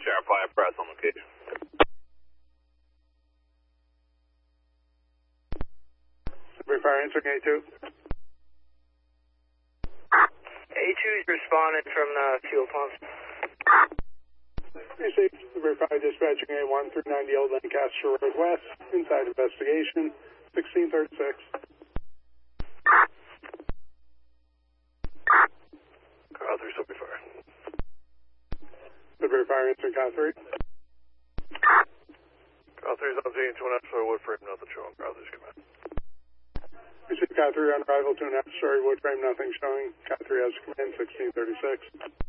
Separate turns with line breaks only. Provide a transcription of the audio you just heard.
Sheriff 5 press on location.
Sudbury Fire answering A2.
A2 is responding from the fuel pump.
Received. Sudbury Fire dispatching A1 through 90 Old Lancaster Road West. Inside investigation. 1636.
Car 3, Sudbury Fire.
Sudbury Fire answering Car 3.
Car 3 is on scene, 2.5-story wood frame, nothing showing. Car 3's command.
Received Car 3 on arrival, 2.5-story wood frame, nothing showing. Car 3 has command, 1636.